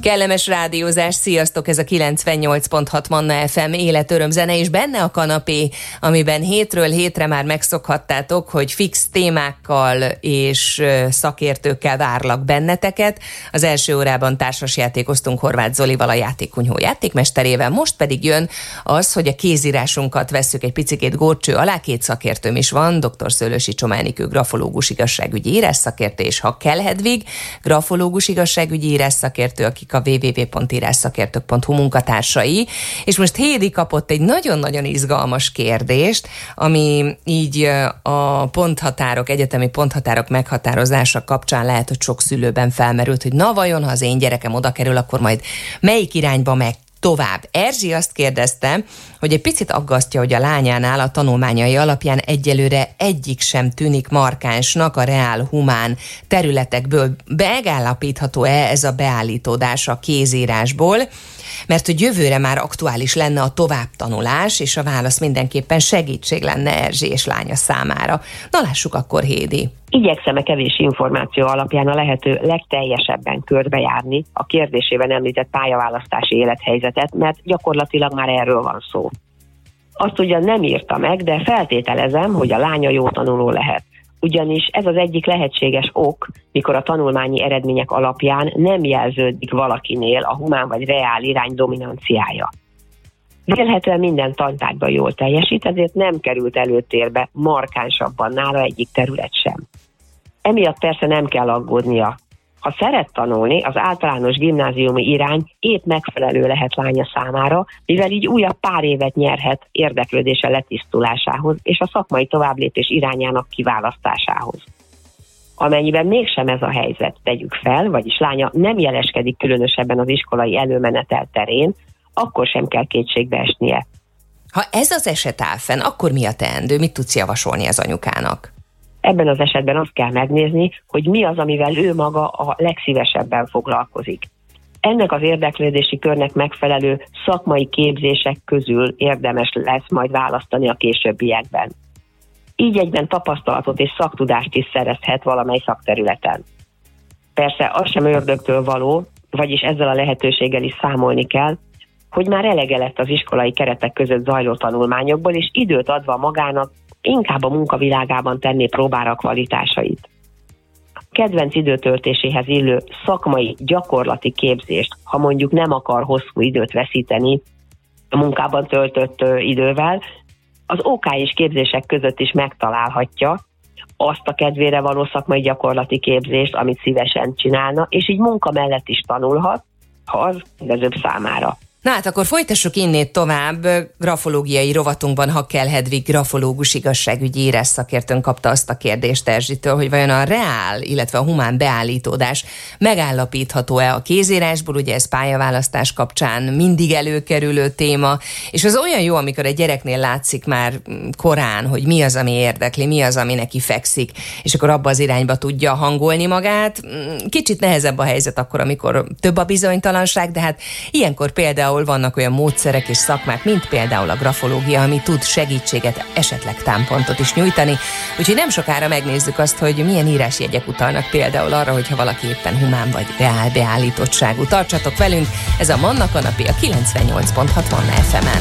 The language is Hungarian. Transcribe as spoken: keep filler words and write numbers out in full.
Kellemes rádiózás, sziasztok! Ez a kilencvennyolc pont hat Manna ef em élet, öröm, zene, és benne a kanapé, amiben hétről hétre már megszokhattátok, hogy fix témákkal és szakértőkkel várlak benneteket. Az első órában társasjátékoztunk Horváth Zolival, a Játékkunyhó játékmesterével, most pedig jön az, hogy a kézírásunkat vesszük egy picikét górcső alá. Két szakértőm is van, dr. Szőlősi Csománikő, grafológus, igazságügyi írásszakértő, és Hakkel Hedvig, grafológus, igazságügyi írásszakértő, akik a double-u double-u double-u pont írásszakértők pont hu munkatársai, és most Hédi kapott egy nagyon-nagyon izgalmas kérdést, ami így a ponthatárok, egyetemi ponthatárok meghatározása kapcsán lehet, hogy sok szülőben felmerült, hogy na vajon, ha az én gyerekem oda kerül, akkor majd melyik irányba meg tovább. Erzsi azt kérdezte, hogy egy picit aggasztja, hogy a lányánál a tanulmányai alapján egyelőre egyik sem tűnik markánsnak a reál-humán területekből. Megállapítható-e ez a beállítódás a kézírásból? Mert hogy jövőre már aktuális lenne a továbbtanulás, és a válasz mindenképpen segítség lenne Erzsi és lánya számára. Na lássuk akkor, Hédi. Igyekszem a kevés információ alapján a lehető legteljesebben körbejárni a kérdésében említett pályaválasztási élethelyzetet, mert gyakorlatilag már erről van szó. Azt ugyan nem írta meg, de feltételezem, hogy a lánya jó tanuló lehet. Ugyanis ez az egyik lehetséges ok, mikor a tanulmányi eredmények alapján nem jelződik valakinél a humán vagy reál irány dominanciája. Vélhetően minden tantárgyban jól teljesít, ezért nem került előtérbe markánsabban nála egyik terület sem. Emiatt persze nem kell aggódnia. Ha szeret tanulni, az általános gimnáziumi irány épp megfelelő lehet lánya számára, mivel így újabb pár évet nyerhet érdeklődése letisztulásához és a szakmai továbblépés irányának kiválasztásához. Amennyiben mégsem ez a helyzet, tegyük fel, vagyis lánya nem jeleskedik különösebben az iskolai előmenetel terén, akkor sem kell kétségbe esnie. Ha ez az eset áll fenn, akkor mi a teendő? Mit tudsz javasolni az anyukának? Ebben az esetben azt kell megnézni, hogy mi az, amivel ő maga a legszívesebben foglalkozik. Ennek az érdeklődési körnek megfelelő szakmai képzések közül érdemes lesz majd választani a későbbiekben. Így egyben tapasztalatot és szaktudást is szerezhet valamely szakterületen. Persze az sem ördögtől való, vagyis ezzel a lehetőséggel is számolni kell, hogy már elege lett az iskolai keretek között zajló tanulmányokból, és időt adva magának inkább a munkavilágában tenné próbára a kvalitásait. Kedvenc időtöltéséhez illő szakmai, gyakorlati képzést, ha mondjuk nem akar hosszú időt veszíteni a munkában töltött idővel, az ó ká is képzések között is megtalálhatja azt a kedvére való szakmai gyakorlati képzést, amit szívesen csinálna, és így munka mellett is tanulhat, ha az kedvezőbb számára. Na hát akkor folytassuk innét tovább. Grafológiai rovatunkban Hakkel Hedvig, grafológus, igazságügyi írásszakértőn kapta azt a kérdést Erzsitől, hogy vajon a reál, illetve a humán beállítódás megállapítható-e a kézírásból, ugye ez pályaválasztás kapcsán mindig előkerülő téma, és az olyan jó, amikor egy gyereknél látszik már korán, hogy mi az, ami érdekli, mi az, ami neki fekszik, és akkor abba az irányba tudja hangolni magát. Kicsit nehezebb a helyzet akkor, amikor több a bizonytalanság, de hát ilyenkor például vannak olyan módszerek és szakmák, mint például a grafológia, ami tud segítséget, esetleg támpontot is nyújtani. Úgyhogy nem sokára megnézzük azt, hogy milyen írásjegyek utalnak például arra, hogyha valaki éppen humán vagy reál beállítottságú. Tartsatok velünk, ez a Manna kanapé a kilencvennyolc pont hat Manna ef emen.